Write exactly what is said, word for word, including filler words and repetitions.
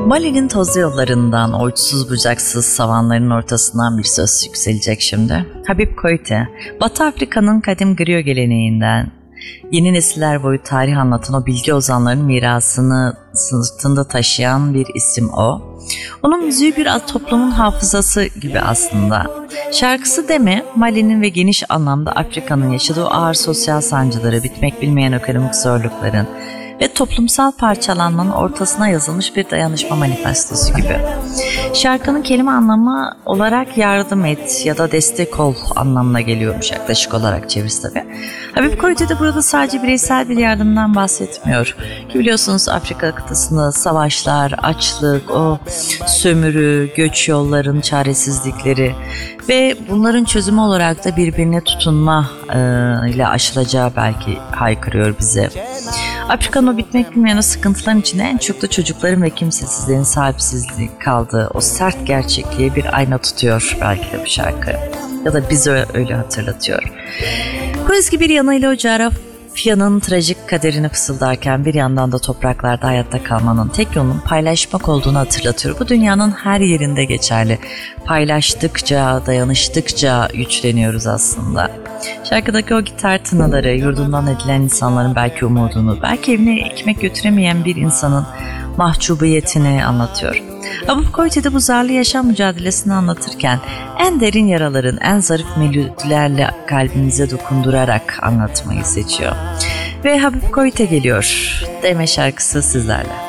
Mali'nin tozlu yollarından, uçsuz bucaksız savanların ortasından bir söz yükselecek şimdi. Habib Koité, Batı Afrika'nın kadim griot geleneğinden, yeni nesiller boyu tarih anlatan o bilgi ozanlarının mirasını sırtında taşıyan bir isim o. Onun müziği bir toplumun hafızası gibi aslında. Şarkısı deme, Mali'nin ve geniş anlamda Afrika'nın yaşadığı ağır sosyal sancıları, bitmek bilmeyen ekonomik zorlukların ve toplumsal parçalanmanın ortasına yazılmış bir dayanışma manifestosu gibi. Şarkının kelime anlamı olarak yardım et ya da destek ol anlamına geliyormuş yaklaşık olarak çevirisi tabii. Habib Koité de burada sadece bireysel bir yardımdan bahsetmiyor. Ki biliyorsunuz Afrika kıtasında savaşlar, açlık, o sömürü, göç yolların çaresizlikleri ve bunların çözümü olarak da birbirine tutunma e, ile aşılacağı belki haykırıyor bize. Afrika'nın o bitmek bilmeyen o sıkıntıların içinde en çok da çocukların ve kimsesizlerin sahipsizliği kaldığı o sert gerçekliğe bir ayna tutuyor belki de bu şarkı. Ya da bize öyle hatırlatıyor. Bu ezgi bir yanıyla o coğrafyanın trajik kaderini fısıldarken bir yandan da topraklarda hayatta kalmanın tek yolunun paylaşmak olduğunu hatırlatıyor. Bu dünyanın her yerinde geçerli. Paylaştıkça, dayanıştıkça güçleniyoruz aslında. Şarkıdaki o gitar tınıları, yurdundan edilen insanların belki umudunu, belki evine ekmek götüremeyen bir insanın mahcubiyetini anlatıyor. Habib Koité de bu zarlı yaşam mücadelesini anlatırken en derin yaraların en zarif melodilerle kalbimize dokundurarak anlatmayı seçiyor. Ve Habib Koité geliyor. Deme şarkısı sizlerle.